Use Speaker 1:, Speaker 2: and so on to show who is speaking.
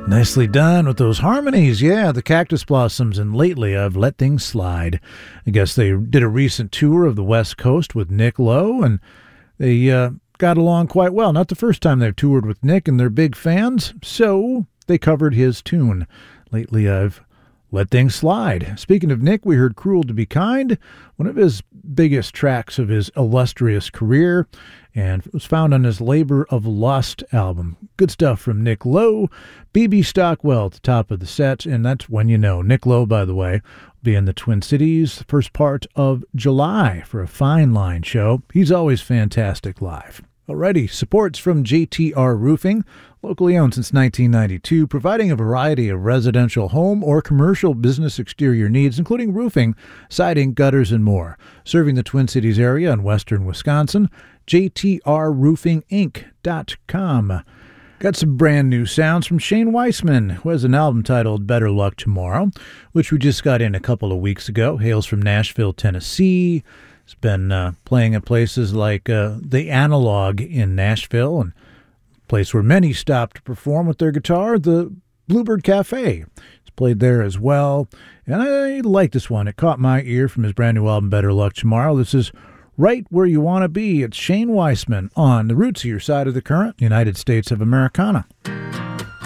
Speaker 1: Nicely done with those harmonies. Yeah, the Cactus Blossoms, and lately I've let things slide. I guess they did a recent tour of the West Coast with Nick Lowe, and they got along quite well. Not the first time they've toured with Nick, and they're big fans, so they covered his tune. Lately I've let things slide. Speaking of Nick, we heard Cruel to Be Kind, one of his biggest tracks of his illustrious career, and it was found on his Labor of Lust album. Good stuff from Nick Lowe. B.B. Stockwell at the top of the set, and that's When You Know. Nick Lowe, by the way, will be in the Twin Cities the first part of July for a Fine Line show. He's always fantastic live. Alrighty, supports from JTR Roofing, locally owned since 1992, providing a variety of residential home or commercial business exterior needs, including roofing, siding, gutters, and more. Serving the Twin Cities area in western Wisconsin, jtrroofinginc.com. Got some brand new sounds from Shane Weissman, who has an album titled Better Luck Tomorrow, which we just got in a couple of weeks ago. Hails from Nashville, Tennessee. He's been playing at places like the Analog in Nashville, and a place where many stop to perform with their guitar, the Bluebird Cafe. He's played there as well, and I like this one. It caught my ear from his brand new album, Better Luck Tomorrow. This is Right Where You Want to Be. It's Shane Weissman on the Roots of Your Side of the Current, United States of Americana.